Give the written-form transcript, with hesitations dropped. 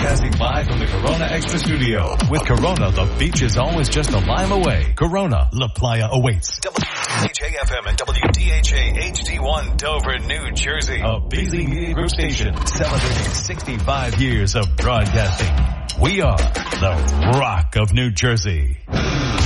Broadcasting live from the Corona Extra Studio. With Corona, the beach is always just a lime away. Corona, La Playa awaits. WDHA-FM and WDHA-HD1 Dover, New Jersey. A Beasley Media Group station celebrating 65 years of broadcasting. We are the Rock of New Jersey.